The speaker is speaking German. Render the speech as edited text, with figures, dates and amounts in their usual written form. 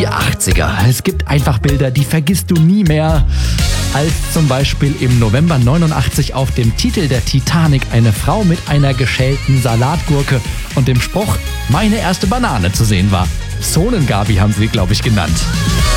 Die 80er. Es gibt einfach Bilder, die vergisst du nie mehr. Als zum Beispiel im November 89 auf dem Titel der Titanic eine Frau mit einer geschälten Salatgurke und dem Spruch "Meine erste Banane" zu sehen war. Sonengabi haben sie, glaube ich, genannt.